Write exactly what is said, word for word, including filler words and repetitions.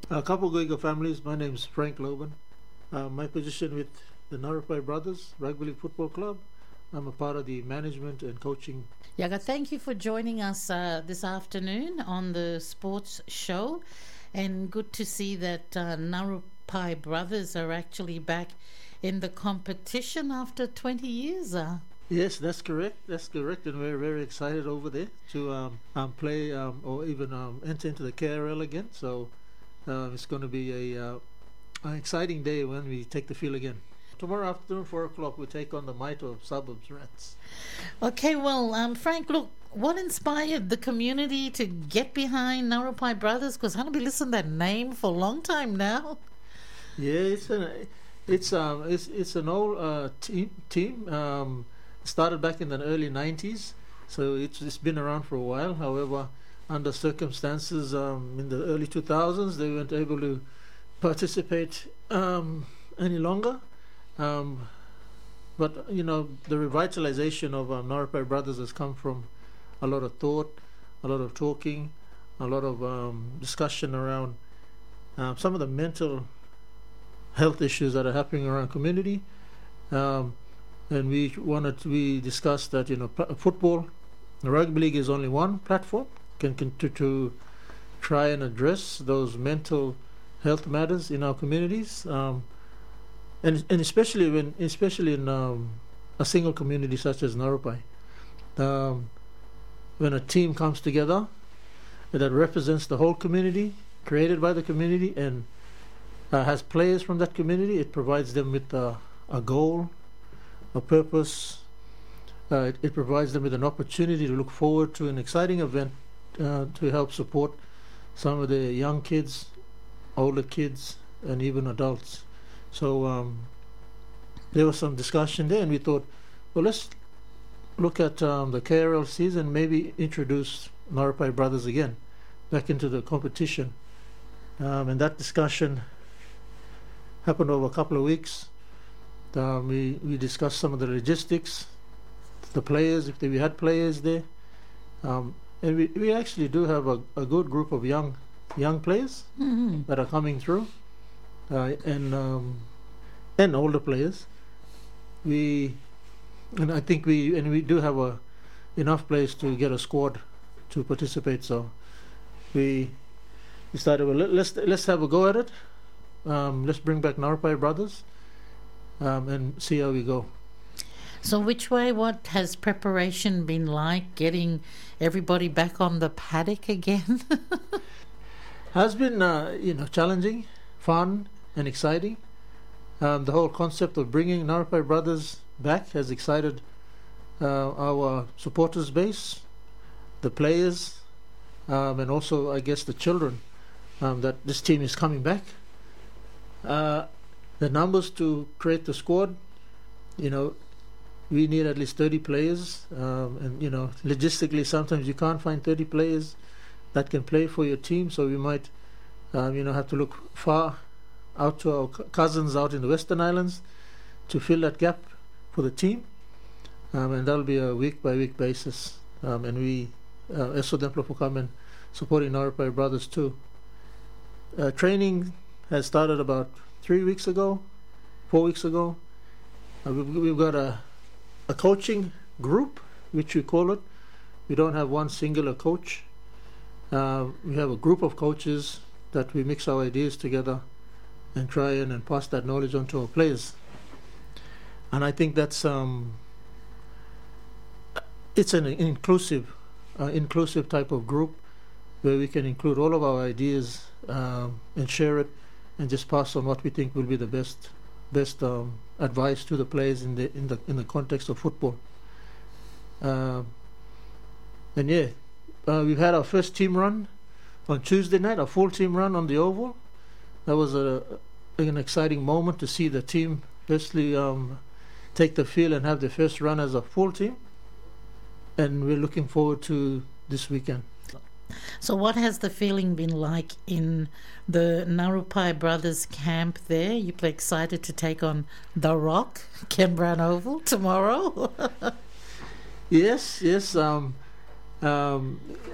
A couple Goiga families. My name is Frank Loban. Uh, my position with the Narupai Brothers Rugby League Football Club. I'm a part of the management and coaching. Yaga, thank you for joining us uh, this afternoon on the sports show, and good to see that uh, Narupai Brothers are actually back in the competition after twenty years. Uh. Yes, that's correct. That's correct, and we're very excited over there to um, um, play um, or even um, enter into the K R L again. So uh, it's going to be a uh, an exciting day when we take the field again. Tomorrow afternoon, four o'clock, we take on the Maito Suburbs Rats. Okay, well, um, Frank, look, what inspired the community to get behind Narupai Brothers? Because I've been listening to that name for a long time now. Yeah, it's an it's um it's it's an old uh, team team. Um, started back in the early nineties, so it's it's been around for a while. However, under circumstances um, in the early two thousands, they weren't able to participate um, any longer. Um, but, you know, the revitalization of um, Narupai Brothers has come from a lot of thought, a lot of talking, a lot of um, discussion around uh, some of the mental health issues that are happening around community. Um, and we wanted to, we discussed that, you know, p- football, the rugby league is only one platform can, can to, to try and address those mental health matters in our communities. Um, And and especially when especially in um, a single community such as Narupai, um, when a team comes together that represents the whole community, created by the community, and uh, has players from that community, it provides them with uh, a goal, a purpose. Uh, it, it provides them with an opportunity to look forward to an exciting event uh, to help support some of the young kids, older kids, and even adults. So um, there was some discussion there, and we thought, well, let's look at um, the K R L season, maybe introduce Narupai Brothers again back into the competition. Um, and that discussion happened over a couple of weeks. Um, we, we discussed some of the logistics, the players, if we had players there. Um, and we, we actually do have a, a good group of young young players Mm-hmm. that are coming through. Uh, and um, and older players, we and I think we and we do have a enough players to get a squad to participate. So we we started with let, let's let's have a go at it. Um, let's bring back Narupai Brothers um, and see how we go. So which way, what has preparation been like, getting everybody back on the paddock again? Has been uh, you know challenging, fun, and exciting. Um, the whole concept of bringing Narupai Brothers back has excited uh, our supporters base, the players, um, and also, I guess, the children, um, that this team is coming back. Uh, the numbers to create the squad, you know, we need at least thirty players, um, and, you know, logistically, sometimes you can't find thirty players that can play for your team, so we might, um, you know, have to look far out to our c- cousins out in the Western Islands to fill that gap for the team, um, and that'll be a week by week basis. Um, and we, uh, Eso Templo for come and supporting Narupai Brothers too. Uh, training has started about three weeks ago, four weeks ago. Uh, we've, we've got a a coaching group, which we call it. We don't have one singular coach. Uh, we have a group of coaches that we mix our ideas together and try and, and pass that knowledge on to our players. And I think that's um, it's an inclusive, uh, inclusive type of group where we can include all of our ideas um, and share it, and just pass on what we think will be the best, best um, advice to the players in the in the in the context of football. Uh, and yeah, uh, we've had our first team run on Tuesday night, a full team run on the Oval. That was a, an exciting moment to see the team firstly um, take the field and have their first run as a full team. And we're looking forward to this weekend. So what has the feeling been like in the Narupai Brothers camp there? You excited to take on The Rock, Ken Brown Oval, tomorrow? Yes, yes. Um, um,